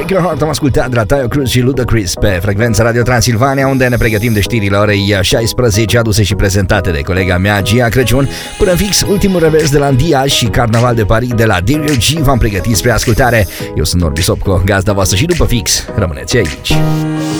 Break Your Heart am ascultat de la Taio Cruz și Ludacris pe frecvența Radio Transilvania, unde ne pregătim de știrile orei 16, aduse și prezentate de colega mea Gia Crăciun. Până în fix, ultimul revers de la Diaz și Carnaval de Paris de la Dario G v-am pregătit spre ascultare. Eu sunt Norbi Sopco, gazda voastră, și după fix rămâneți aici.